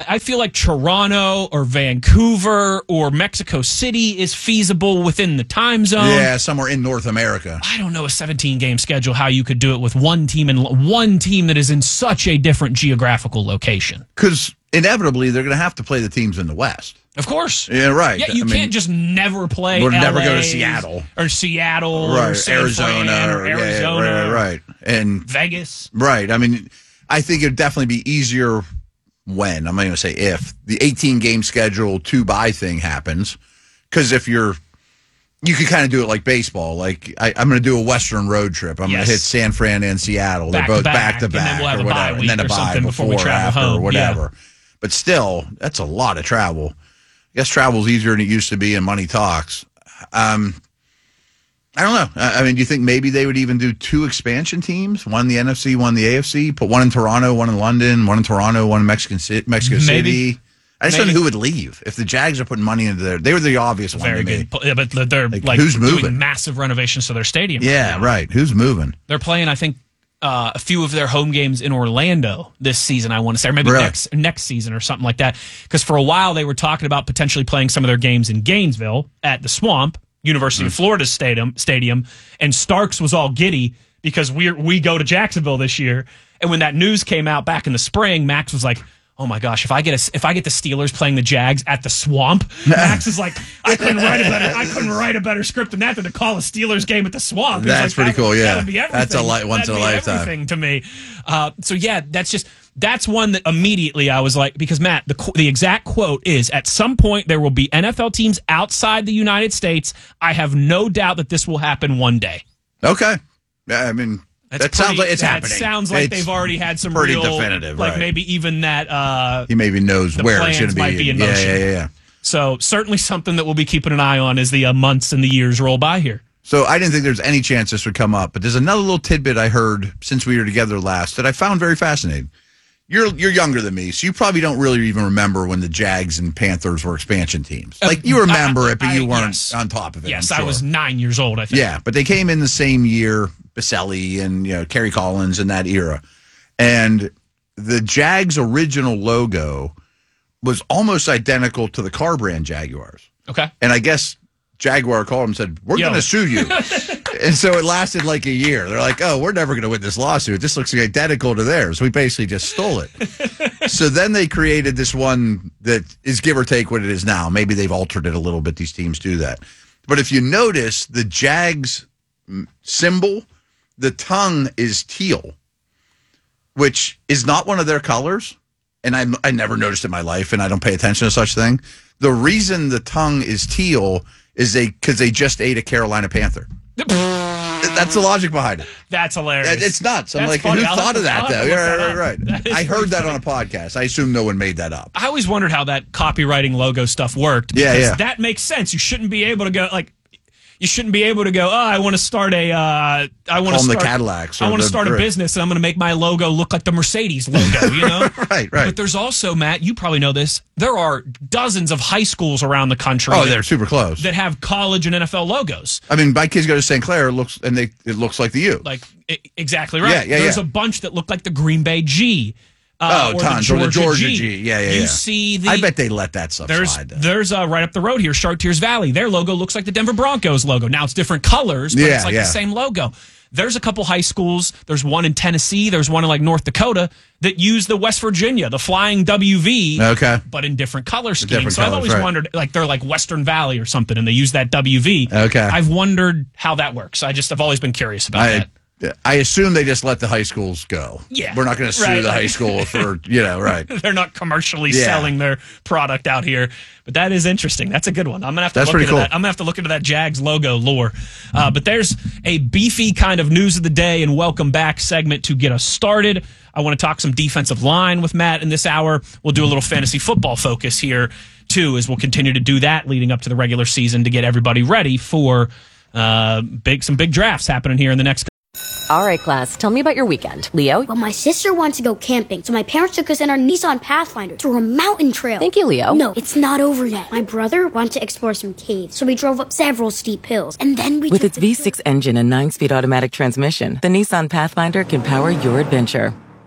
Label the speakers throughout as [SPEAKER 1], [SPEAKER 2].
[SPEAKER 1] I feel like Toronto or Vancouver or Mexico City is feasible within the time zone.
[SPEAKER 2] Yeah, somewhere in North America.
[SPEAKER 1] I don't know a 17-game schedule, how you could do it with one team that is in such a different geographical location.
[SPEAKER 2] Because inevitably, they're going to have to play the teams in the West.
[SPEAKER 1] Of course.
[SPEAKER 2] Yeah, right.
[SPEAKER 1] Yeah, you can't just never play
[SPEAKER 2] We'll
[SPEAKER 1] LA
[SPEAKER 2] never go to Seattle.
[SPEAKER 1] Or Seattle
[SPEAKER 2] right.
[SPEAKER 1] or San
[SPEAKER 2] Arizona.
[SPEAKER 1] Fran or Arizona.
[SPEAKER 2] Yeah, right. And
[SPEAKER 1] Vegas.
[SPEAKER 2] Right. I mean, I think it'd definitely be easier when, I'm not going to say if, the 18-game schedule 2-bye thing happens. Because if you could kind of do it like baseball. Like, I'm going to do a Western road trip. I'm going to hit San Fran and Seattle. They're both back to back.
[SPEAKER 1] And then we'll have
[SPEAKER 2] or
[SPEAKER 1] a
[SPEAKER 2] whatever.
[SPEAKER 1] bye week
[SPEAKER 2] and then a
[SPEAKER 1] or
[SPEAKER 2] bye
[SPEAKER 1] something before we travel
[SPEAKER 2] after,
[SPEAKER 1] home.
[SPEAKER 2] or whatever.
[SPEAKER 1] Yeah.
[SPEAKER 2] But still, that's a lot of travel. I guess travel's easier than it used to be, and money talks. I don't know. I mean, do you think maybe they would even do 2 expansion teams? One in the NFC, one in the AFC? Put one in Toronto, one in London, one in Toronto, one in Mexico City. I just don't know who would leave. If the Jags are putting money into there, they were the obvious one to me.
[SPEAKER 1] Very good. Yeah, but they're
[SPEAKER 2] who's
[SPEAKER 1] doing
[SPEAKER 2] moving?
[SPEAKER 1] massive renovations to their stadium.
[SPEAKER 2] Yeah, right. Who's moving?
[SPEAKER 1] They're playing, I think, a few of their home games in Orlando this season, I want to say, or maybe next season or something like that. Because for a while they were talking about potentially playing some of their games in Gainesville at the Swamp, University of Florida Stadium, and Starks was all giddy because we go to Jacksonville this year. And when that news came out back in the spring, Max was like, "Oh my gosh! If I get the Steelers playing the Jags at the Swamp," Max is like, "I couldn't write a better script than that to call a Steelers game at the Swamp."
[SPEAKER 2] That's pretty cool. Yeah,
[SPEAKER 1] that would be everything.
[SPEAKER 2] That's once in a lifetime.
[SPEAKER 1] Everything to me. So yeah, that's one that immediately I was like, because Matt, the exact quote is, "At some point there will be NFL teams outside the United States. I have no doubt that this will happen one day."
[SPEAKER 2] Okay. Yeah, I mean. Sounds like it's happening.
[SPEAKER 1] It sounds like they've already had some
[SPEAKER 2] pretty
[SPEAKER 1] real,
[SPEAKER 2] definitive,
[SPEAKER 1] like
[SPEAKER 2] right.
[SPEAKER 1] maybe even that.
[SPEAKER 2] He maybe knows where it's going to be.
[SPEAKER 1] Might be in motion.
[SPEAKER 2] Yeah.
[SPEAKER 1] So certainly something that we'll be keeping an eye on as the months and the years roll by here.
[SPEAKER 2] So I didn't think there's any chance this would come up, but there's another little tidbit I heard since we were together last that I found very fascinating. You're younger than me, so you probably don't really even remember when the Jags and Panthers were expansion teams. Like, you remember it, but you weren't on top of it.
[SPEAKER 1] Yes, I was 9 years old, I think.
[SPEAKER 2] Yeah, but they came in the same year, Baselli and Kerry Collins in that era. And the Jags' original logo was almost identical to the car brand Jaguars.
[SPEAKER 1] Okay.
[SPEAKER 2] And I guess Jaguar called him and said, "We're going to sue you." And so it lasted like a year. They're like, "Oh, we're never going to win this lawsuit. This looks identical to theirs." We basically just stole it. So then they created this one that is give or take what it is now. Maybe they've altered it a little bit. These teams do that. But if you notice, the Jags symbol, the tongue is teal, which is not one of their colors. And I never noticed in my life, and I don't pay attention to such thing. The reason the tongue is teal is because they just ate a Carolina Panther. That's the logic behind it.
[SPEAKER 1] That's hilarious.
[SPEAKER 2] It's nuts. I'm like,
[SPEAKER 1] funny.
[SPEAKER 2] who thought of that, though? Right. I heard that
[SPEAKER 1] funny.
[SPEAKER 2] on a podcast. I assume no one made that up.
[SPEAKER 1] I always wondered how that copywriting logo stuff worked.
[SPEAKER 2] Yeah.
[SPEAKER 1] That makes sense. You shouldn't be able to go, oh, I want to start the Cadillacs. I want to start a business, and I'm going to make my logo look like the Mercedes logo,
[SPEAKER 2] Right.
[SPEAKER 1] But there's also, Matt, you probably know this, there are dozens of high schools around the country.
[SPEAKER 2] Oh, they're super close.
[SPEAKER 1] That have college and NFL logos.
[SPEAKER 2] I mean, my kids go to St. Clair, it looks like the U.
[SPEAKER 1] Exactly right.
[SPEAKER 2] Yeah.
[SPEAKER 1] There's a bunch that look like the Green Bay G.
[SPEAKER 2] Tons. Or the Georgia G. Yeah.
[SPEAKER 1] You see
[SPEAKER 2] I bet they let that stuff slide.
[SPEAKER 1] There's right up the road here, Chartiers Valley. Their logo looks like the Denver Broncos logo. Now it's different colors, but it's the same logo. There's a couple high schools. There's one in Tennessee. There's one in North Dakota that use the West Virginia, the Flying WV, but in different color schemes. I've always wondered, they're like Western Valley or something, and they use that WV.
[SPEAKER 2] Okay.
[SPEAKER 1] I've wondered how that works. I've always been curious about that.
[SPEAKER 2] I assume they just let the high schools go.
[SPEAKER 1] Yeah.
[SPEAKER 2] We're not going to sue the high school for, right.
[SPEAKER 1] They're not commercially selling their product out here. But that is interesting. That's a good one. I'm going to have to look into that. I'm going to have to look into that Jags logo lore. But there's a beefy kind of news of the day and welcome back segment to get us started. I want to talk some defensive line with Matt in this hour. We'll do a little fantasy football focus here, too, as we'll continue to do that leading up to the regular season to get everybody ready for some big drafts happening here in the next.
[SPEAKER 3] All right, class, tell me about your weekend. Leo?
[SPEAKER 4] Well, my sister wanted to go camping, so my parents took us in our Nissan Pathfinder through a mountain trail.
[SPEAKER 3] Thank you, Leo.
[SPEAKER 4] No, it's not over yet. My brother wanted to explore some caves, so we drove up several steep hills, and then we
[SPEAKER 3] With its V6 engine and 9-speed automatic transmission, the Nissan Pathfinder can power your adventure.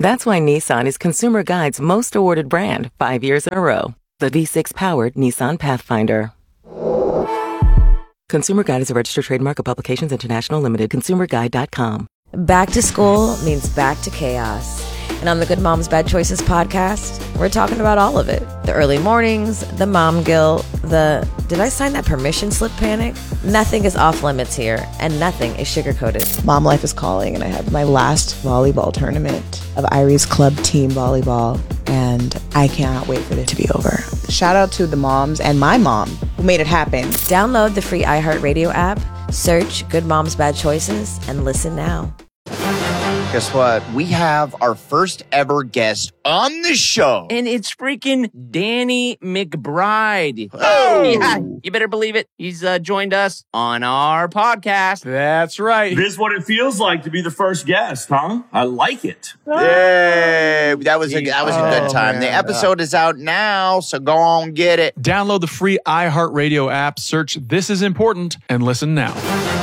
[SPEAKER 5] That's why Nissan is Consumer Guide's most awarded brand 5 years in a row. The V6-powered Nissan Pathfinder. Consumer Guide is a registered trademark of Publications International Limited. ConsumerGuide.com.
[SPEAKER 3] Back to school means back to chaos. And on the Good Moms Bad Choices podcast, we're talking about all of it. The early mornings, the mom guilt, the did I sign that permission slip panic? Nothing is off limits here, and nothing is sugar-coated.
[SPEAKER 6] Mom life is calling, and I have my last volleyball tournament of Irie's club team volleyball, and I cannot wait for it to be over. Shout out to the moms and my mom who made it happen.
[SPEAKER 3] Download the free iHeartRadio app, search Good Moms Bad Choices, and listen now.
[SPEAKER 7] Guess what? We have our first ever guest on the show.
[SPEAKER 8] And it's freaking Danny McBride.
[SPEAKER 7] Oh!
[SPEAKER 8] Yeah, you better believe it. He's joined us on our podcast.
[SPEAKER 7] That's right.
[SPEAKER 9] This is what it feels like to be the first guest, huh? I like it.
[SPEAKER 7] Yay! That was a good time.
[SPEAKER 6] Man.
[SPEAKER 7] The episode is out now, so go on, get it.
[SPEAKER 10] Download the free iHeartRadio app, search This Is Important, and listen now.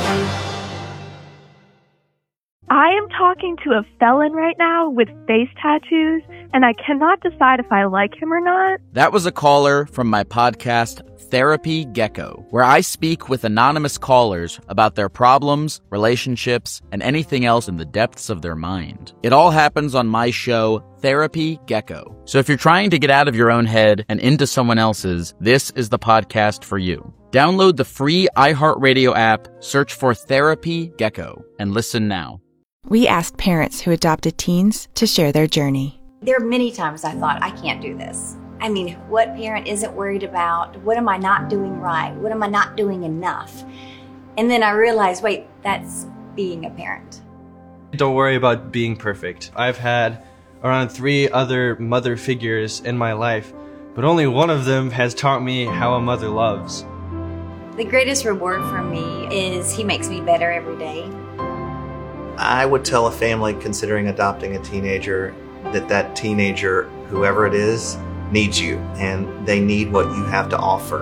[SPEAKER 11] I am talking to a felon right now with face tattoos, and I cannot decide if I like him or not.
[SPEAKER 12] That was a caller from my podcast, Therapy Gecko, where I speak with anonymous callers about their problems, relationships, and anything else in the depths of their mind. It all happens on my show, Therapy Gecko. So if you're trying to get out of your own head and into someone else's, this is the podcast for you. Download the free iHeartRadio app, search for Therapy Gecko, and listen now.
[SPEAKER 13] We asked parents who adopted teens to share their journey.
[SPEAKER 14] There are many times I thought, I can't do this. I mean, what parent isn't worried about? What am I not doing right? What am I not doing enough? And then I realized, wait, that's being a parent.
[SPEAKER 15] Don't worry about being perfect. I've had around 3 other mother figures in my life, but only one of them has taught me how a mother loves.
[SPEAKER 14] The greatest reward for me is he makes me better every day.
[SPEAKER 16] I would tell a family considering adopting a teenager that teenager, whoever it is, needs you, and they need what you have to offer.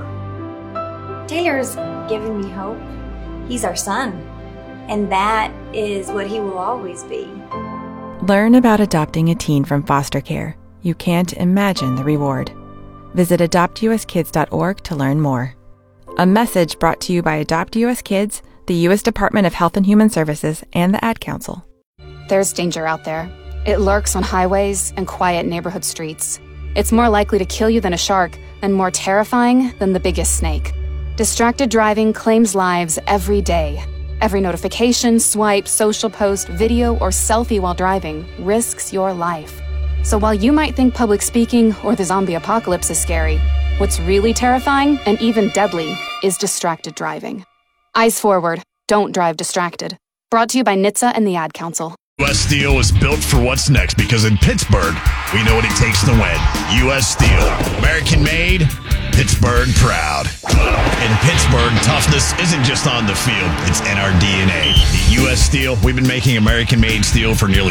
[SPEAKER 14] Taylor's given me hope. He's our son, and that is what he will always be.
[SPEAKER 13] Learn about adopting a teen from foster care. You can't imagine the reward. Visit adoptuskids.org to learn more. A message brought to you by Adopt US Kids, the U.S. Department of Health and Human Services, and the Ad Council.
[SPEAKER 17] There's danger out there. It lurks on highways and quiet neighborhood streets. It's more likely to kill you than a shark, and more terrifying than the biggest snake. Distracted driving claims lives every day. Every notification, swipe, social post, video, or selfie while driving risks your life. So while you might think public speaking or the zombie apocalypse is scary, what's really terrifying and even deadly is distracted driving. Eyes forward. Don't drive distracted. Brought to you by NHTSA and the Ad Council.
[SPEAKER 18] U.S. Steel is built for what's next because in Pittsburgh, we know what it takes to win. U.S. Steel. American made, Pittsburgh proud. In Pittsburgh, toughness isn't just on the field, it's in our DNA. At U.S. Steel, we've been making American-made steel for nearly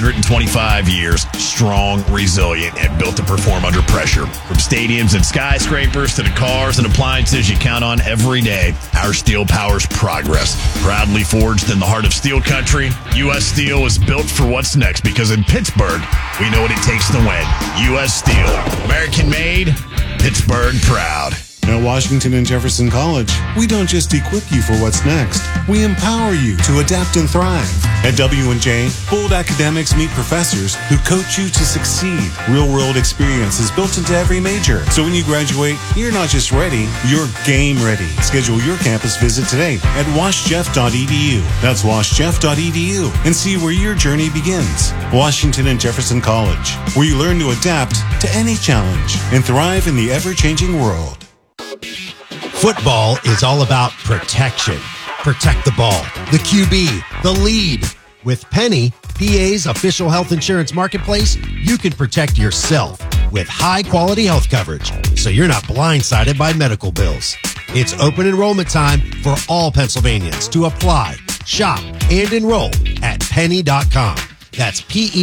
[SPEAKER 18] 125 years. Strong, resilient, and built to perform under pressure. From stadiums and skyscrapers to the cars and appliances you count on every day, our steel powers progress. Proudly forged in the heart of steel country, U.S. Steel is built for what's next because in Pittsburgh, we know what it takes to win. U.S. Steel. American-made, Pittsburgh proud.
[SPEAKER 19] At Washington and Jefferson College, we don't just equip you for what's next. We empower you to adapt and thrive. At W&J, bold academics meet professors who coach you to succeed. Real-world experience is built into every major. So when you graduate, you're not just ready, you're game ready. Schedule your campus visit today at washjeff.edu. That's washjeff.edu and see where your journey begins. Washington and Jefferson College, where you learn to adapt to any challenge and thrive in the ever-changing world.
[SPEAKER 20] Football is all about protection. Protect the ball, the QB, the lead. With Penny, PA's official health insurance marketplace, you can protect yourself with high-quality health coverage, so you're not blindsided by medical bills. It's open enrollment time for all Pennsylvanians to apply, shop, and enroll at penny.com. That's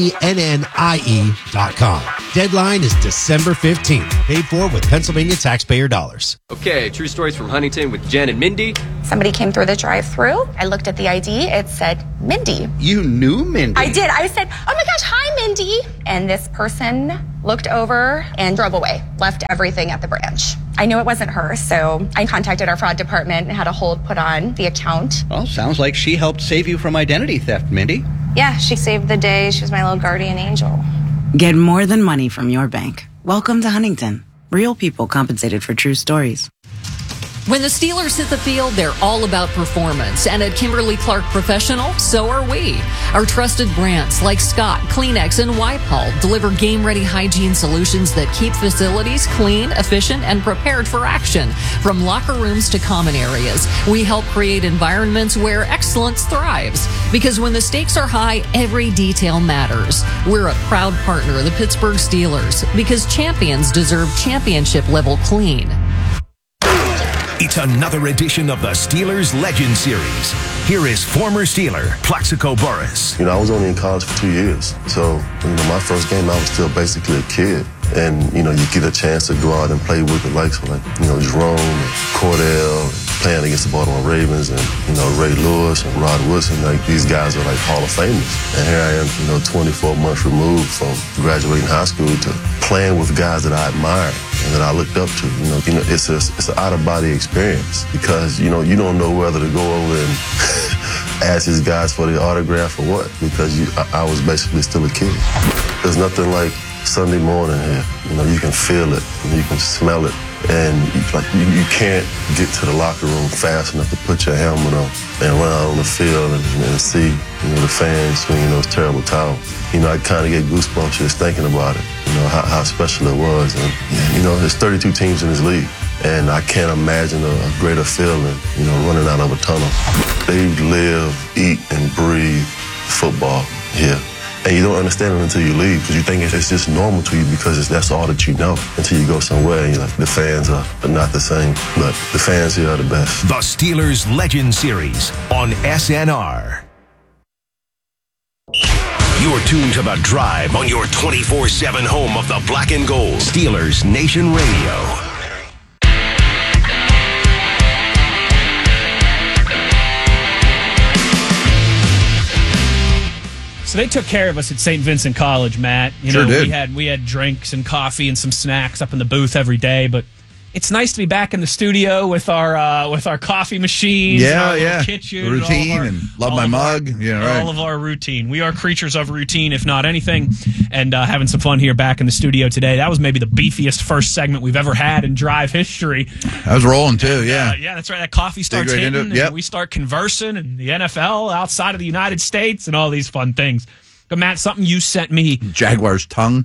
[SPEAKER 20] PENNIE.com. Deadline is December 15th. Paid for with Pennsylvania taxpayer dollars.
[SPEAKER 21] Okay, true stories from Huntington with Jen and Mindy.
[SPEAKER 22] Somebody came through the drive-thru. I looked at the ID. It said Mindy.
[SPEAKER 23] You knew Mindy?
[SPEAKER 22] I did. I said, oh my gosh, hi, Mindy. And this person looked over and drove away, left everything at the branch. I knew it wasn't her, so I contacted our fraud department and had a hold put on the account.
[SPEAKER 23] Well, sounds like she helped save you from identity theft, Mindy.
[SPEAKER 22] Yeah, she saved the day. She was my little guardian angel.
[SPEAKER 24] Get more than money from your bank. Welcome to Huntington. Real people compensated for true stories.
[SPEAKER 25] When the Steelers hit the field, they're all about performance. And at Kimberly-Clark Professional, so are we. Our trusted brands like Scott, Kleenex, and Wipe-All deliver game-ready hygiene solutions that keep facilities clean, efficient, and prepared for action. From locker rooms to common areas, we help create environments where excellence thrives. Because when the stakes are high, every detail matters. We're a proud partner of the Pittsburgh Steelers because champions deserve championship-level clean.
[SPEAKER 26] It's another edition of the Steelers Legend Series. Here is former Steeler, Plaxico Burress.
[SPEAKER 27] I was only in college for 2 years. So, my first game, I was still basically a kid. And, you get a chance to go out and play with the likes of, Jerome and Cordell, and playing against the Baltimore Ravens and, Ray Lewis and Rod Woodson. These guys are Hall of Famers. And here I am, 24 months removed from graduating high school to playing with guys that I admired and that I looked up to. It's an out-of-body experience because, you don't know whether to go over and ask these guys for the autograph or what, because I was basically still a kid. There's nothing like Sunday morning here. You can feel it, and you can smell it, and you can't get to the locker room fast enough to put your helmet on and run out on the field and see the fans swinging those terrible towels. I kind of get goosebumps just thinking about it. How special it was, and there's 32 teams in this league. And I can't imagine a greater feeling, running out of a tunnel. They live, eat, and breathe football here. And you don't understand it until you leave because you think it's just normal to you because that's all that you know until you go somewhere and you're like, the fans are not the same. But the fans here are the best.
[SPEAKER 26] The Steelers Legend Series on SNR. You're tuned to The Drive on your 24/7 home of the black and gold. Steelers Nation Radio.
[SPEAKER 1] So they took care of us at St. Vincent College, Matt.
[SPEAKER 2] Sure did.
[SPEAKER 1] We had drinks and coffee and some snacks up in the booth every day, but it's nice to be back in the studio with our coffee machines, and our little kitchen,
[SPEAKER 2] routine, and love my mug.
[SPEAKER 1] All of our routine. We are creatures of routine, if not anything, and having some fun here back in the studio today. That was maybe the beefiest first segment we've ever had in Drive history.
[SPEAKER 2] I was rolling too, yeah.
[SPEAKER 1] Yeah, that's right. That coffee starts hitting, and we start conversing, and the NFL outside of the United States, and all these fun things. But Matt, something you sent me.
[SPEAKER 2] Jaguar's tongue.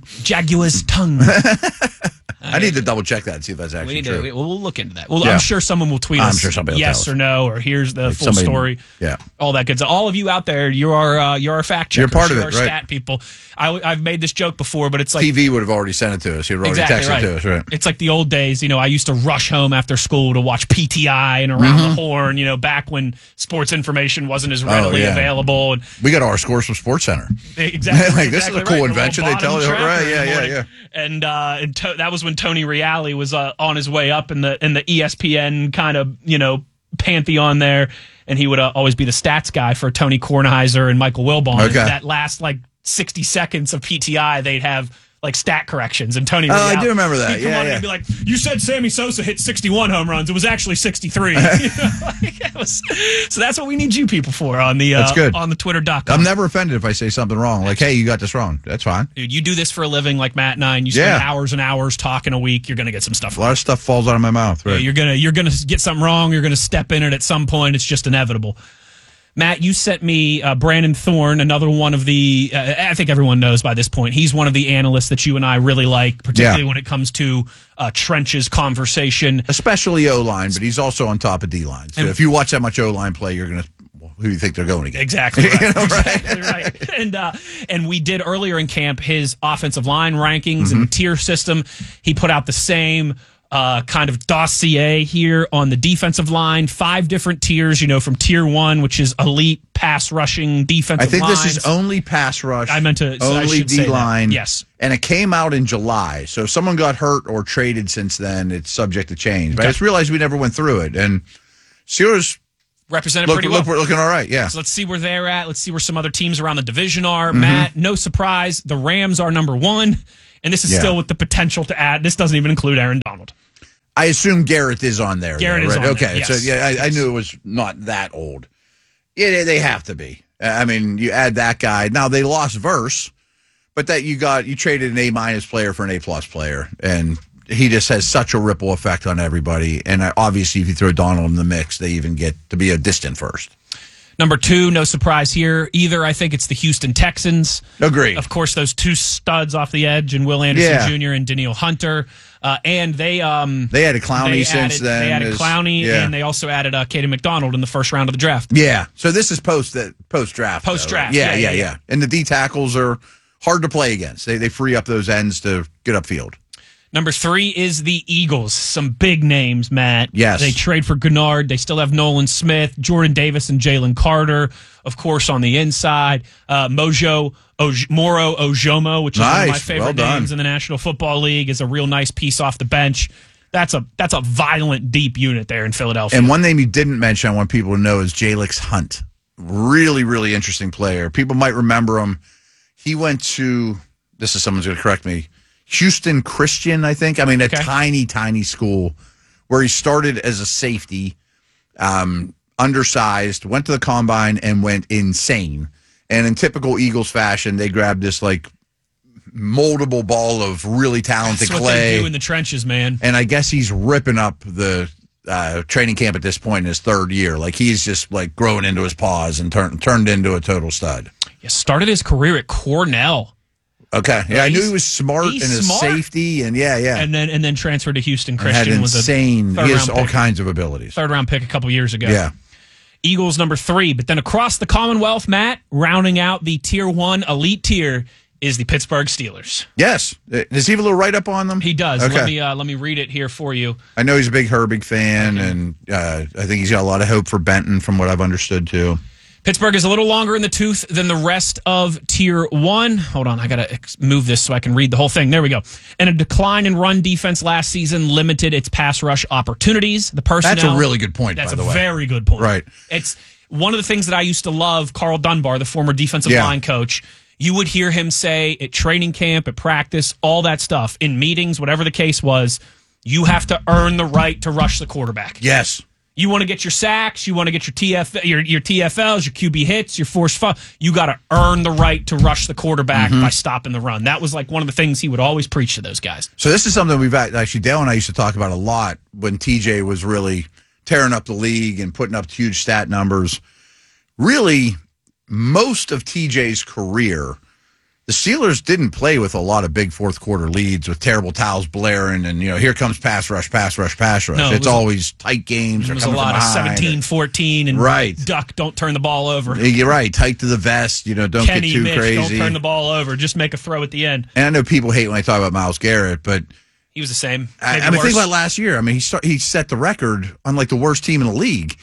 [SPEAKER 1] I
[SPEAKER 2] need to double check that and see if that's actually true.
[SPEAKER 1] We'll look into that. Well, I'm sure someone will tweet us.
[SPEAKER 2] I'm sure somebody will
[SPEAKER 1] yes or no, or here's the full story.
[SPEAKER 2] Yeah,
[SPEAKER 1] all that good stuff. All of you out there, you're our fact checkers.
[SPEAKER 2] You're part of it,
[SPEAKER 1] right?
[SPEAKER 2] Stat
[SPEAKER 1] people. I've made this joke before, but it's like
[SPEAKER 2] TV would have already sent it to us. You've already texted it to us, right?
[SPEAKER 1] It's like the old days. I used to rush home after school to watch PTI and Around the Horn. Back when sports information wasn't as readily available. And
[SPEAKER 2] we got our scores from Sports Center.
[SPEAKER 1] Exactly.
[SPEAKER 2] This is a cool invention. They tell you, right? Yeah.
[SPEAKER 1] And that was when Tony Reale was on his way up in the ESPN kind of pantheon there, and he would always be the stats guy for Tony Kornheiser and Michael Wilbon.
[SPEAKER 2] Okay.
[SPEAKER 1] That last 60 seconds of PTI, they'd have stat corrections, and Tony Reale,
[SPEAKER 2] I do remember that.
[SPEAKER 1] He'd come on and be like, you said Sammy Sosa hit 61 home runs. It was actually 63. So that's what we need you people for on the on the Twitter.com.
[SPEAKER 2] I'm never offended if I say something wrong. Like, hey, you got this wrong. That's fine.
[SPEAKER 1] Dude, you do this for a living like Matt and I, and you spend hours and hours talking a week. You're going to get some stuff wrong.
[SPEAKER 2] A lot of stuff falls out of my mouth. Right?
[SPEAKER 1] Yeah, you're gonna get something wrong. You're going to step in it at some point. It's just inevitable. Matt, you sent me Brandon Thorne, another one of the, I think everyone knows by this point, he's one of the analysts that you and I really like, particularly when it comes to trenches conversation.
[SPEAKER 2] Especially O-line, but he's also on top of D-line. So if you watch that much O-line play, you're going to, who do you think they're going against?
[SPEAKER 1] Exactly right. Exactly right. And we did earlier in camp his offensive line rankings and tier system. He put out the same. kind of dossier here on the defensive line. 5 different tiers, from tier 1, which is elite pass rushing defensive
[SPEAKER 2] I think
[SPEAKER 1] lines.
[SPEAKER 2] this is only pass rush.
[SPEAKER 1] I meant to
[SPEAKER 2] only D-line.
[SPEAKER 1] Yes.
[SPEAKER 2] And it came out in July. So if someone got hurt or traded since then, it's subject to change. But I just realized we never went through it. And Steelers
[SPEAKER 1] represented pretty well.
[SPEAKER 2] We're looking all right, yeah.
[SPEAKER 1] So let's see where they're at. Let's see where some other teams around the division are. Matt, no surprise, the Rams are number 1. And this is still with the potential to add. This doesn't even include Aaron Donald.
[SPEAKER 2] I assume Garrett is on there.
[SPEAKER 1] Garrett is on
[SPEAKER 2] there.
[SPEAKER 1] there, yes.
[SPEAKER 2] So yeah, I knew it was not that old. Yeah, they have to be. I mean, you add that guy. Now they lost Verse, but that you traded an A- player for an A+ player, and he just has such a ripple effect on everybody. And obviously, if you throw Donald in the mix, they even get to be a distant first.
[SPEAKER 1] Number 2, no surprise here either. I think it's the Houston Texans.
[SPEAKER 2] Agreed.
[SPEAKER 1] Of course, those 2 studs off the edge, and Will Anderson Jr. and Daniil Hunter. And they
[SPEAKER 2] added Clowney since then.
[SPEAKER 1] They added Clowney, and they also added Kaden McDonald in the first round of the draft.
[SPEAKER 2] Yeah. So this is post-draft.
[SPEAKER 1] Post-draft.
[SPEAKER 2] Yeah. And the D tackles are hard to play against. They free up those ends to get upfield.
[SPEAKER 1] Number 3 is the Eagles. Some big names, Matt.
[SPEAKER 2] Yes.
[SPEAKER 1] They trade for Gennard. They still have Nolan Smith, Jordan Davis, and Jalen Carter. Of course, on the inside, Moro Ojomo, which is one of my favorite names in the National Football League, is a real nice piece off the bench. That's a violent, deep unit there in Philadelphia.
[SPEAKER 2] And one name you didn't mention I want people to know is Jalix Hunt. Really, really interesting player. People might remember him. He went to, someone's going to correct me, Houston Christian, I think. I mean, a tiny, tiny school where he started as a safety, undersized, went to the combine, and went insane. And in typical Eagles fashion, they grabbed this, moldable ball of really talented
[SPEAKER 1] That's
[SPEAKER 2] clay.
[SPEAKER 1] What they do in the trenches, man.
[SPEAKER 2] And I guess he's ripping up the training camp at this point in his 3rd year. He's just, growing into his paws and turned into a total stud.
[SPEAKER 1] Yeah, started his career at Cornell.
[SPEAKER 2] Okay, yeah, I knew he was smart and a safety, and and
[SPEAKER 1] then transferred to Houston Christian.
[SPEAKER 2] Had insane. He has all kinds of abilities.
[SPEAKER 1] 3rd round pick a couple years ago.
[SPEAKER 2] Yeah,
[SPEAKER 1] Eagles number 3, but then across the Commonwealth, Matt, rounding out the tier 1 elite tier is the Pittsburgh Steelers.
[SPEAKER 2] Yes, does he have a little write up on them?
[SPEAKER 1] He does.
[SPEAKER 2] Okay.
[SPEAKER 1] Let me read it here for you.
[SPEAKER 2] I know he's a big Herbig fan, and I think he's got a lot of hope for Benton, from what I've understood too.
[SPEAKER 1] Pittsburgh is a little longer in the tooth than the rest of Tier 1. Hold on, I got to move this so I can read the whole thing. There we go. And a decline in run defense last season limited its pass rush opportunities. The personnel.
[SPEAKER 2] That's a really good point,
[SPEAKER 1] That's
[SPEAKER 2] by the
[SPEAKER 1] a
[SPEAKER 2] way.
[SPEAKER 1] very good point.
[SPEAKER 2] Right.
[SPEAKER 1] It's one of the things that I used to love, Carl Dunbar, the former defensive line coach. You would hear him say at training camp, at practice, all that stuff, in meetings, whatever the case was, you have to earn the right to rush the quarterback.
[SPEAKER 2] Yes.
[SPEAKER 1] You want to get your sacks, you want to get your TFLs, your QB hits, your forced fumble. You got to earn the right to rush the quarterback by stopping the run. That was one of the things he would always preach to those guys.
[SPEAKER 2] So this is something we've actually, Dale and I used to talk about a lot when TJ was really tearing up the league and putting up huge stat numbers. Really, most of TJ's career, the Steelers didn't play with a lot of big fourth quarter leads with terrible towels blaring and, here comes pass rush.
[SPEAKER 1] No,
[SPEAKER 2] it's always tight games.
[SPEAKER 1] It was a lot of 17-14 and duck, don't turn the ball over.
[SPEAKER 2] You're right. Tight to the vest. Don't
[SPEAKER 1] Kenny,
[SPEAKER 2] get too
[SPEAKER 1] Mitch,
[SPEAKER 2] crazy.
[SPEAKER 1] Don't turn the ball over. Just make a throw at the end.
[SPEAKER 2] And I know people hate when I talk about Myles Garrett, but
[SPEAKER 1] he was the same.
[SPEAKER 2] I mean, think about last year. I mean, he set the record on the worst team in the league.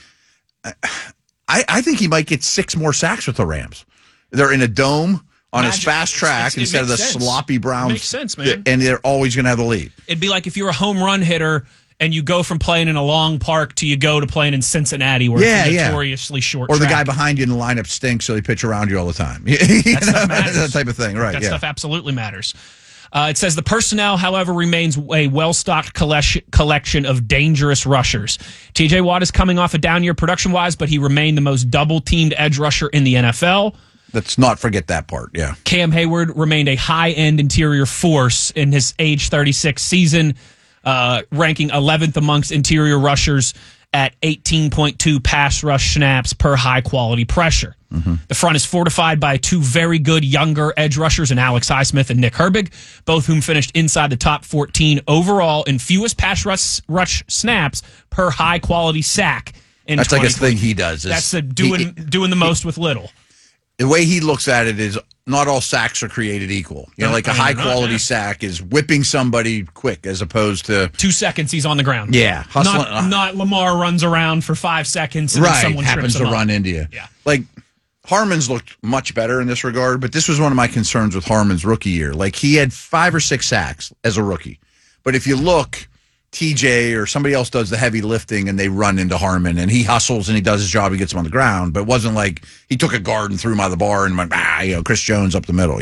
[SPEAKER 2] I think he might get 6 more sacks with the Rams. They're in a dome on his fast track instead of the sloppy Browns.
[SPEAKER 1] Makes sense, man.
[SPEAKER 2] And they're always going to have the lead.
[SPEAKER 1] It'd be like if you're a home run hitter and you go from playing in a long park to you go to playing in Cincinnati where it's notoriously short
[SPEAKER 2] Or
[SPEAKER 1] track.
[SPEAKER 2] the guy behind you in the lineup stinks, so they pitch around you all the time. That type of thing, right?
[SPEAKER 1] That stuff absolutely matters. It says the personnel, however, remains a well-stocked collection of dangerous rushers. T.J. Watt is coming off a down year production-wise, but he remained the most double-teamed edge rusher in the NFL.
[SPEAKER 2] Let's not forget that part, yeah.
[SPEAKER 1] Cam Hayward remained a high-end interior force in his age 36 season, ranking 11th amongst interior rushers at 18.2 pass rush snaps per high-quality pressure. The front is fortified by 2 very good younger edge rushers in Alex Highsmith and Nick Herbig, both whom finished inside the top 14 overall in fewest pass rush snaps per high-quality sack.
[SPEAKER 2] That's like his thing he does.
[SPEAKER 1] That's doing the most with little.
[SPEAKER 2] The way he looks at it is not all sacks are created equal. You know, like a high-quality sack is whipping somebody quick as opposed to
[SPEAKER 1] 2 seconds he's on the ground.
[SPEAKER 2] Yeah,
[SPEAKER 1] not Lamar runs around for 5 seconds and then someone
[SPEAKER 2] happens
[SPEAKER 1] trips
[SPEAKER 2] to
[SPEAKER 1] him
[SPEAKER 2] run
[SPEAKER 1] up.
[SPEAKER 2] into you.
[SPEAKER 1] Yeah.
[SPEAKER 2] Like Harmon's looked much better in this regard, but this was one of my concerns with Harmon's rookie year. Like he had 5 or 6 sacks as a rookie, but if you look, TJ or somebody else does the heavy lifting and they run into Harmon and he hustles and he does his job. He gets him on the ground, but it wasn't like he took a guard and threw him out of the bar and went, Chris Jones up the middle,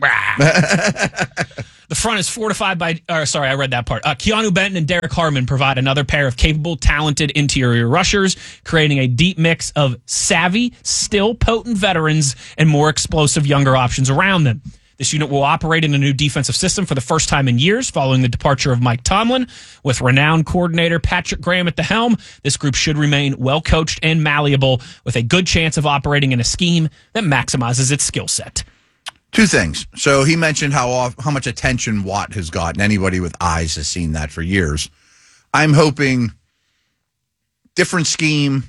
[SPEAKER 1] The front is fortified by, I read that part. Keanu Benton and Derek Harmon provide another pair of capable, talented interior rushers, creating a deep mix of savvy, still potent veterans and more explosive younger options around them. This unit will operate in a new defensive system for the first time in years following the departure of Mike Tomlin. With renowned coordinator Patrick Graham at the helm, this group should remain well-coached and malleable with a good chance of operating in a scheme that maximizes its skill set.
[SPEAKER 2] 2 things. So he mentioned how much attention Watt has gotten. Anybody with eyes has seen that for years. I'm hoping different scheme.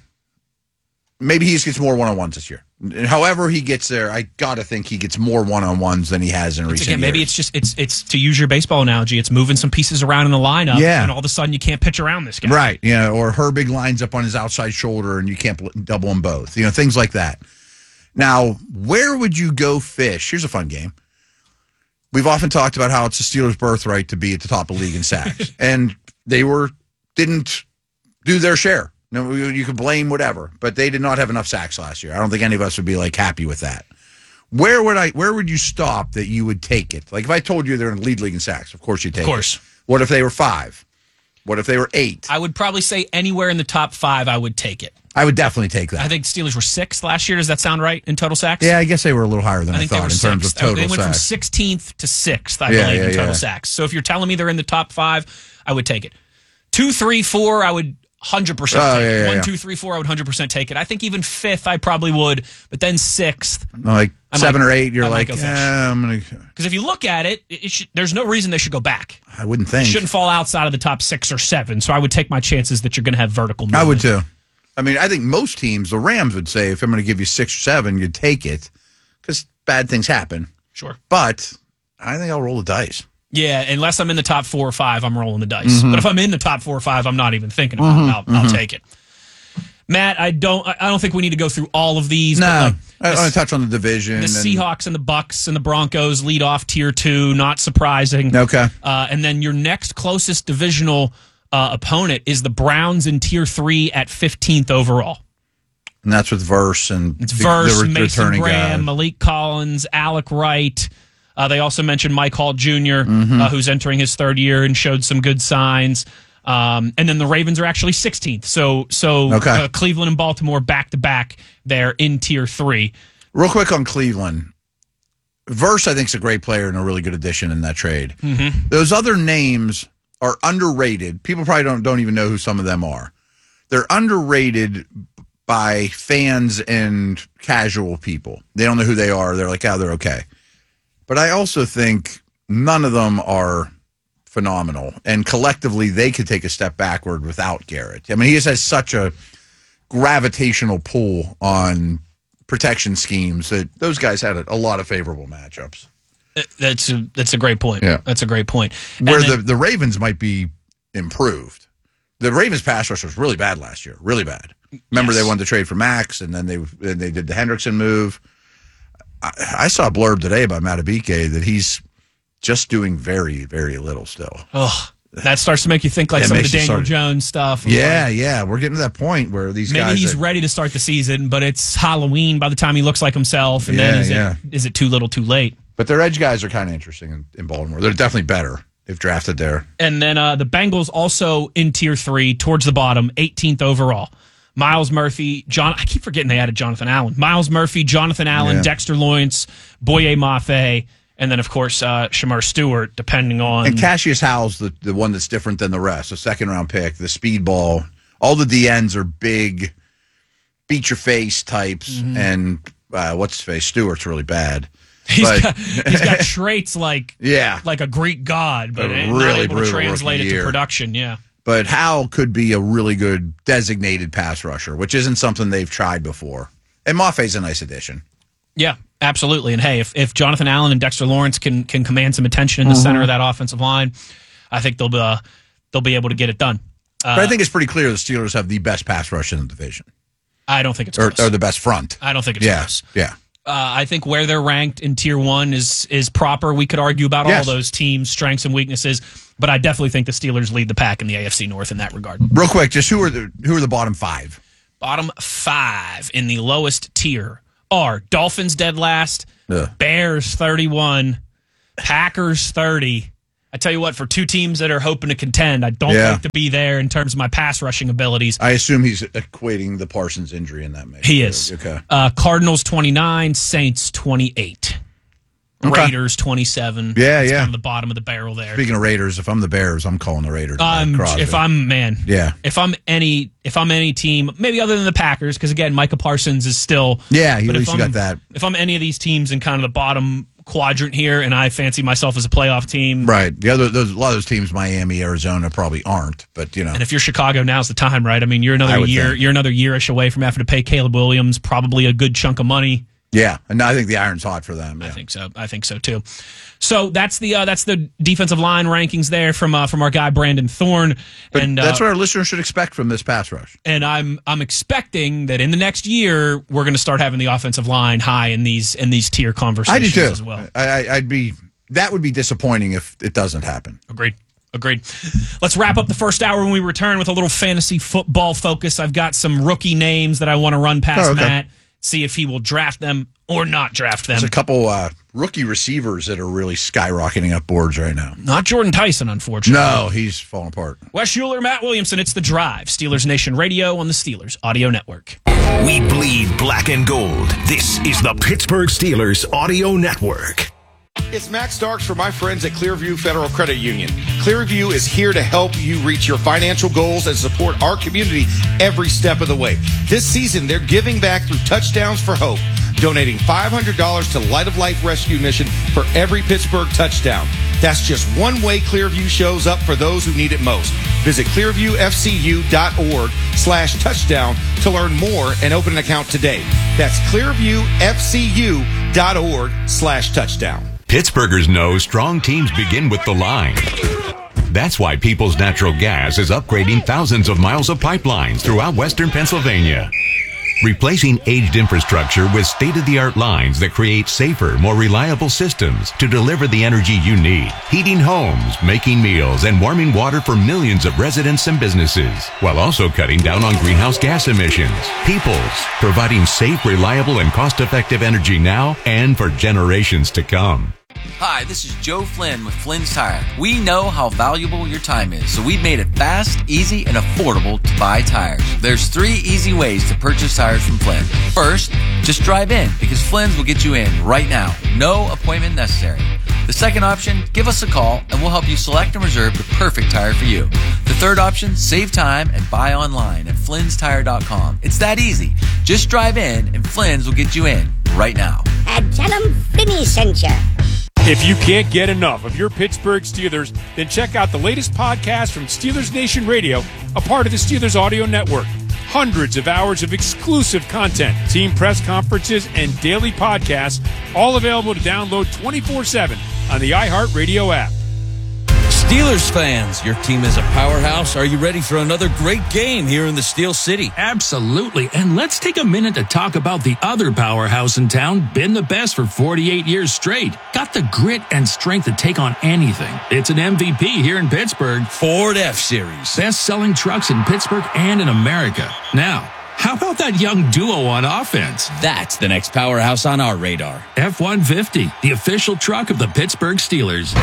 [SPEAKER 2] Maybe he gets more one-on-ones this year. However he gets there, I got to think he gets more one-on-ones than he has in recent years.
[SPEAKER 1] Maybe it's to use your baseball analogy, it's moving some pieces around in the lineup, and all of a sudden you can't pitch around this guy.
[SPEAKER 2] Right, or Herbig lines up on his outside shoulder and you can't double them both. Things like that. Now, where would you go fish? Here's a fun game. We've often talked about how it's the Steelers' birthright to be at the top of the league in sacks, and they didn't do their share. No, you could blame whatever, but they did not have enough sacks last year. I don't think any of us would be happy with that. Where would you stop that you would take it? Like if I told you they're in the lead league in sacks, of course you'd take it. Of course. What if they were 5? What if they were 8?
[SPEAKER 1] I would probably say anywhere in the top 5, I would take it.
[SPEAKER 2] I would definitely take that.
[SPEAKER 1] I think Steelers were 6th last year. Does that sound right in total sacks?
[SPEAKER 2] Yeah, I guess they were a little higher than I thought in terms of total sacks.
[SPEAKER 1] They went from 16th to 6th, I believe, in total sacks. So if you're telling me they're in the top 5, I would take it. 2, 3, 4, I would 100% take it. 1, 2, 3, 4, I would 100% take it. I think even 5th, I probably would, but then 6th.
[SPEAKER 2] Like 7 or 8, you're like, I'm going to.
[SPEAKER 1] Because if you look at it, there's no reason they should go back.
[SPEAKER 2] I wouldn't think.
[SPEAKER 1] It shouldn't fall outside of the top 6 or 7, so I would take my chances that you're going to have vertical movement.
[SPEAKER 2] I would too. I mean, I think most teams, the Rams would say, if I'm going to give you 6 or 7, you'd take it because bad things happen.
[SPEAKER 1] Sure.
[SPEAKER 2] But I think I'll roll the dice.
[SPEAKER 1] Yeah, unless I'm in the top 4 or 5, I'm rolling the dice. Mm-hmm. But if I'm in the top 4 or 5, I'm not even thinking about it. I'll take it. Matt, I don't think we need to go through all of these.
[SPEAKER 2] No, I want to touch on the division.
[SPEAKER 1] The Seahawks and the Bucks and the Broncos lead off tier 2, not surprising.
[SPEAKER 2] Okay.
[SPEAKER 1] And then your next closest divisional opponent is the Browns in tier 3 at 15th overall.
[SPEAKER 2] And that's with Verse and
[SPEAKER 1] it's Verse, Mason Graham,
[SPEAKER 2] guy.
[SPEAKER 1] Malik Collins, Alec Wright. They also mentioned Mike Hall Jr., who's entering his 3rd year and showed some good signs. And then the Ravens are actually 16th. So Cleveland and Baltimore back-to-back there in tier 3.
[SPEAKER 2] Real quick on Cleveland. Verse, I think, is a great player and a really good addition in that trade.
[SPEAKER 1] Mm-hmm.
[SPEAKER 2] Those other names are underrated. People probably don't even know who some of them are. They're underrated by fans and casual people. They don't know who they are. They're like, they're okay. But I also think none of them are phenomenal. And collectively, they could take a step backward without Garrett. I mean, he just has such a gravitational pull on protection schemes that those guys had a lot of favorable matchups.
[SPEAKER 1] That's a great point.
[SPEAKER 2] Yeah.
[SPEAKER 1] That's a great point.
[SPEAKER 2] Where the Ravens might be improved. The Ravens pass rush was really bad last year. Really bad. Remember, they wanted to trade for Max, and then they did the Hendrickson move. I saw a blurb today about Matabike that he's just doing very, very little still.
[SPEAKER 1] Oh, that starts to make you think like some of the Daniel Jones stuff.
[SPEAKER 2] Yeah. We're getting to that point where these guys...
[SPEAKER 1] Maybe he's ready to start the season, but it's Halloween by the time he looks like himself, and then is it too little too late?
[SPEAKER 2] But their edge guys are kind of interesting in Baltimore. They're definitely better. They've drafted there.
[SPEAKER 1] And then the Bengals also in tier 3, towards the bottom, 18th overall. Miles Murphy, I keep forgetting they added Jonathan Allen. Miles Murphy, Jonathan Allen, Dexter Lawrence, Boye Mafe, and then, of course, Shamar Stewart, depending on...
[SPEAKER 2] And Cassius Howell's the one that's different than the rest, a second-round pick, the speedball. All the DNs are big, beat-your-face types, and what's-his-face? Stewart's really bad.
[SPEAKER 1] He's got traits like a Greek god, but
[SPEAKER 2] really
[SPEAKER 1] not able to translate it to production,
[SPEAKER 2] But Howell could be a really good designated pass rusher, which isn't something they've tried before. And Maffe's a nice addition.
[SPEAKER 1] Yeah. Absolutely. And hey, if Jonathan Allen and Dexter Lawrence can command some attention in the center of that offensive line, I think they'll be able to get it done.
[SPEAKER 2] But I think it's pretty clear the Steelers have the best pass rush in the division.
[SPEAKER 1] I don't think it's close.
[SPEAKER 2] Or the best front.
[SPEAKER 1] I don't think it's close.
[SPEAKER 2] Yeah.
[SPEAKER 1] I think where they're ranked in Tier 1 is proper. We could argue about all those teams' strengths and weaknesses, but I definitely think the Steelers lead the pack in the AFC North in that regard.
[SPEAKER 2] Real quick, just who are the bottom 5?
[SPEAKER 1] Bottom 5 in the lowest tier are Dolphins dead last, Bears 31, Packers 30. I tell you what, for two teams that are hoping to contend, I don't like to be there in terms of my pass rushing abilities.
[SPEAKER 2] I assume he's equating the Parsons injury in that match.
[SPEAKER 1] He is.
[SPEAKER 2] Okay.
[SPEAKER 1] Cardinals 29, Saints 28. Raiders 27.
[SPEAKER 2] Yeah,
[SPEAKER 1] Kind of the bottom of the barrel there.
[SPEAKER 2] Speaking of Raiders, if I'm the Bears, I'm calling the Raiders.
[SPEAKER 1] If I'm any team, maybe other than the Packers, because again, Micah Parsons is still.
[SPEAKER 2] Yeah, at least you got that.
[SPEAKER 1] If I'm any of these teams in kind of the bottom quadrant here, and I fancy myself as a playoff team,
[SPEAKER 2] right? A lot of those teams, Miami, Arizona, probably aren't. But
[SPEAKER 1] and if you're Chicago, now's the time, right? I mean, you're another yearish away from having to pay Caleb Williams probably a good chunk of money.
[SPEAKER 2] Yeah, and I think the iron's hot for them. Yeah.
[SPEAKER 1] I think so too. So that's the defensive line rankings there from our guy Brandon Thorne, and
[SPEAKER 2] that's what our listeners should expect from this pass rush.
[SPEAKER 1] And I'm expecting that in the next year we're going to start having the offensive line high in these tier conversations.
[SPEAKER 2] I do too.
[SPEAKER 1] As well.
[SPEAKER 2] That would be disappointing if it doesn't happen.
[SPEAKER 1] Agreed. Let's wrap up the first hour when we return with a little fantasy football focus. I've got some rookie names that I want to run past Matt. See if he will draft them or not draft them.
[SPEAKER 2] There's a couple rookie receivers that are really skyrocketing up boards right now.
[SPEAKER 1] Not Jordan Tyson, unfortunately.
[SPEAKER 2] No, he's falling apart.
[SPEAKER 1] Wes Schuler, Matt Williamson, it's The Drive. Steelers Nation Radio on the Steelers Audio Network.
[SPEAKER 26] We bleed black and gold. This is the Pittsburgh Steelers Audio Network.
[SPEAKER 3] It's Max Starks for my friends at Clearview Federal Credit Union. Clearview is here to help you reach your financial goals and support our community every step of the way. This season, they're giving back through Touchdowns for Hope, donating $500 to Light of Life Rescue Mission for every Pittsburgh touchdown. That's just one way Clearview shows up for those who need it most. Visit clearviewfcu.org/touchdown to learn more and open an account today. That's clearviewfcu.org/touchdown.
[SPEAKER 4] Pittsburghers know strong teams begin with the line. That's why Peoples Natural Gas is upgrading thousands of miles of pipelines throughout western Pennsylvania, replacing aged infrastructure with state-of-the-art lines that create safer, more reliable systems to deliver the energy you need, heating homes, making meals, and warming water for millions of residents and businesses, while also cutting down on greenhouse gas emissions. Peoples, providing safe, reliable, and cost-effective energy now and for generations to come.
[SPEAKER 5] Hi, this is Joe Flynn with Flynn's Tire. We know how valuable your time is, so we've made it fast, easy, and affordable to buy tires. There's 3 easy ways to purchase tires from Flynn. First, just drive in, because Flynn's will get you in right now. No appointment necessary. The second option, give us a call, and we'll help you select and reserve the perfect tire for you. The third option, save time and buy online at Flynn'sTire.com. It's that easy. Just drive in, and Flynn's will get you in right now.
[SPEAKER 6] And tell them Finney sent you.
[SPEAKER 7] If you can't get enough of your Pittsburgh Steelers, then check out the latest podcast from Steelers Nation Radio, a part of the Steelers Audio Network. Hundreds of hours of exclusive content, team press conferences, and daily podcasts, all available to download 24/7 on the iHeartRadio app.
[SPEAKER 8] Steelers fans, your team is a powerhouse. Are you ready for another great game here in the Steel City?
[SPEAKER 9] Absolutely. And let's take a minute to talk about the other powerhouse in town, been the best for 48 years straight. Got the grit and strength to take on anything. It's an MVP here in Pittsburgh.
[SPEAKER 8] Ford F-Series.
[SPEAKER 9] Best-selling trucks in Pittsburgh and in America. Now, how about that young duo on offense?
[SPEAKER 8] That's the next powerhouse on our radar.
[SPEAKER 9] F-150, the official truck of the Pittsburgh Steelers.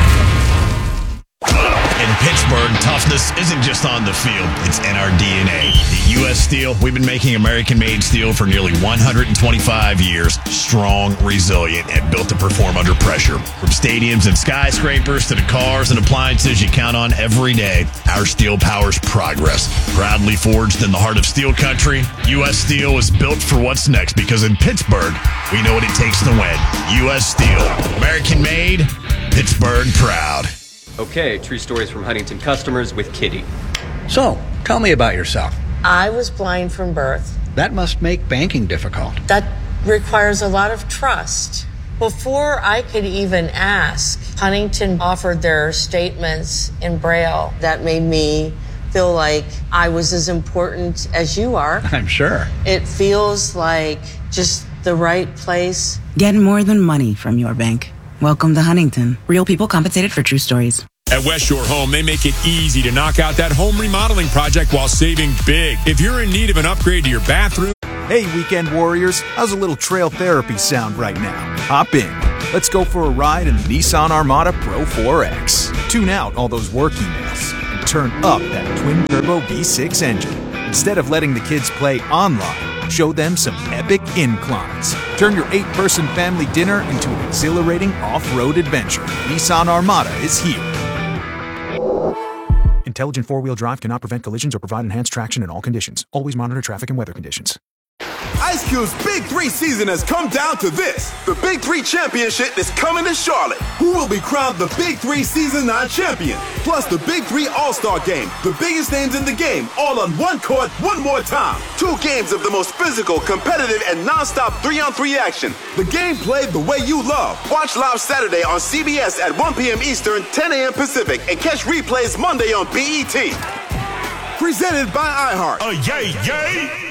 [SPEAKER 18] In Pittsburgh, toughness isn't just on the field, it's in our DNA. At U.S. Steel, we've been making American-made steel for nearly 125 years. Strong, resilient, and built to perform under pressure. From stadiums and skyscrapers to the cars and appliances you count on every day, our steel powers progress. Proudly forged in the heart of steel country, U.S. Steel is built for what's next because in Pittsburgh, we know what it takes to win. U.S. Steel. American-made, Pittsburgh proud.
[SPEAKER 21] Okay, true stories from Huntington customers with Kitty.
[SPEAKER 23] So, tell me about yourself.
[SPEAKER 28] I was blind from birth.
[SPEAKER 23] That must make banking difficult.
[SPEAKER 28] That requires a lot of trust.
[SPEAKER 10] Before I could even ask, Huntington offered their statements in Braille. That made me feel like I was as important as you are.
[SPEAKER 23] I'm sure.
[SPEAKER 10] It feels like just the right place.
[SPEAKER 24] Get more than money from your bank. Welcome to Huntington. Real people compensated for true stories.
[SPEAKER 7] At West Shore Home, they make it easy to knock out that home remodeling project while saving big. If you're in need of an upgrade to your bathroom...
[SPEAKER 11] Hey, weekend warriors. How's a little trail therapy sound right now? Hop in. Let's go for a ride in the Nissan Armada Pro 4X. Tune out all those work emails and turn up that twin-turbo V6 engine. Instead of letting the kids play online, show them some epic inclines. Turn your 8-person family dinner into an exhilarating off-road adventure. Nissan Armada is here. Intelligent four-wheel drive cannot prevent collisions or provide enhanced traction in all conditions. Always monitor traffic and weather conditions.
[SPEAKER 12] Ice Cube's Big 3 season has come down to this. The Big 3 Championship is coming to Charlotte. Who will be crowned the Big 3 Season 9 champion? Plus the Big 3 All-Star Game. The biggest names in the game, all on one court, one more time. 2 games of the most physical, competitive, and non-stop 3-on-3 action. The game played the way you love. Watch live Saturday on CBS at 1 p.m. Eastern, 10 a.m. Pacific, and catch replays Monday on BET. Presented by iHeart.
[SPEAKER 18] Yay, yay!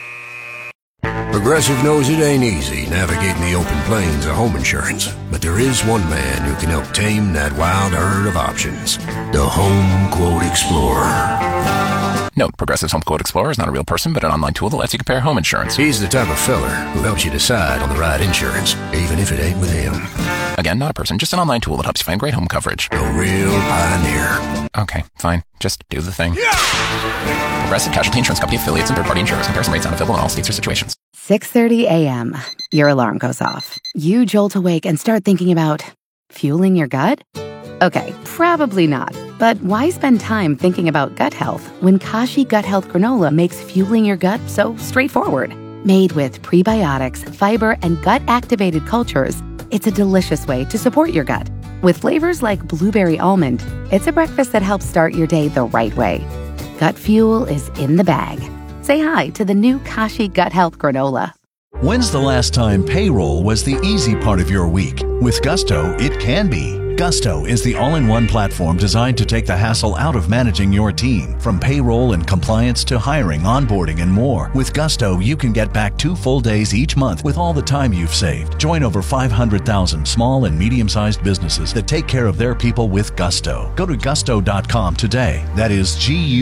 [SPEAKER 13] Progressive knows it ain't easy navigating the open plains of home insurance, but there is one man who can help tame that wild herd of options. The Home Quote Explorer.
[SPEAKER 14] Note, Progressive's Home Quote Explorer is not a real person, but an online tool that lets you compare home insurance.
[SPEAKER 13] He's the type of feller who helps you decide on the right insurance, even if it ain't with him.
[SPEAKER 14] Again, not a person, just an online tool that helps you find great home coverage.
[SPEAKER 13] A real pioneer.
[SPEAKER 14] Okay, fine. Just do the thing. Progressive Casualty Insurance Company affiliates and third-party insurers. Comparison rates not available in all states or situations.
[SPEAKER 24] 6:30 a.m. Your alarm goes off. You jolt awake and start thinking about fueling your gut? Okay, probably not. But why spend time thinking about gut health when Kashi Gut Health Granola makes fueling your gut so straightforward? Made with prebiotics, fiber, and gut-activated cultures, it's a delicious way to support your gut. With flavors like blueberry almond, it's a breakfast that helps start your day the right way. Gut fuel is in the bag. Say hi to the new Kashi Gut Health Granola.
[SPEAKER 15] When's the last time payroll was the easy part of your week? With Gusto, it can be. Gusto is the all-in-one platform designed to take the hassle out of managing your team. From payroll and compliance to hiring, onboarding, and more. With Gusto, you can get back 2 full days each month with all the time you've saved. Join over 500,000 small and medium-sized businesses that take care of their people with Gusto. Go to gusto.com today. That is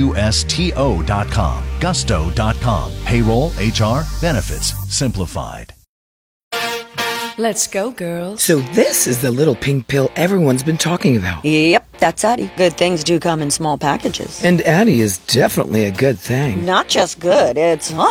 [SPEAKER 15] Gusto.com. Gusto.com. Payroll, HR, benefits, simplified.
[SPEAKER 16] Let's go, girls.
[SPEAKER 28] So this is the little pink pill everyone's been talking about.
[SPEAKER 16] Yep, that's Addie. Good things do come in small packages.
[SPEAKER 28] And Addie is definitely a good thing.
[SPEAKER 16] Not just good, it's... Ooh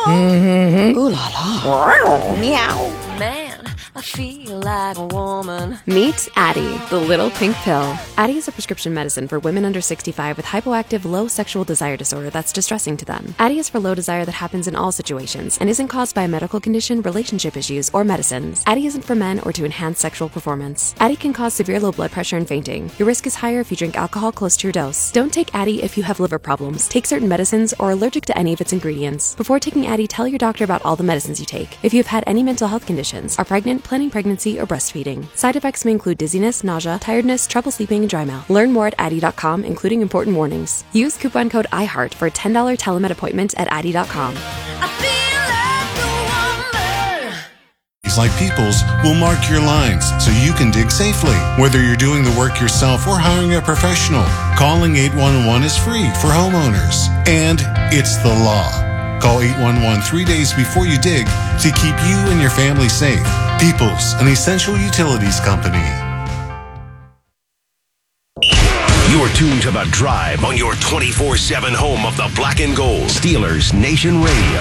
[SPEAKER 16] la la. Meow.
[SPEAKER 29] Man, I feel like a woman.
[SPEAKER 30] Meet Addie, the little pink pill. Addie is a prescription medicine for women under 65 with hypoactive low sexual desire disorder that's distressing to them. Addie is for low desire that happens in all situations and isn't caused by a medical condition, relationship issues, or medicines. Addie isn't for men or to enhance sexual performance. Addie can cause severe low blood pressure and fainting. Your risk is higher if you drink alcohol close to your dose. Don't take Addie if you have liver problems, take certain medicines, or are allergic to any of its ingredients. Before taking Addie, tell your doctor about all the medicines you take. If you have had any mental health conditions, are pregnant, planning pregnancy, or breastfeeding. Side effects may include dizziness, nausea, tiredness, trouble sleeping, and dry mouth. Learn more at Addie.com, including important warnings. Use coupon code IHEART for a $10 telemed appointment at Addie.com.
[SPEAKER 19] Like Peoples will mark your lines so you can dig safely. Whether you're doing the work yourself or hiring a professional, calling 811 is free for homeowners. And it's the law. Call 811 3 days before you dig to keep you and your family safe. Peoples, an essential utilities company.
[SPEAKER 26] You're tuned to The Drive on your 24/7 home of the black and gold. Steelers Nation Radio.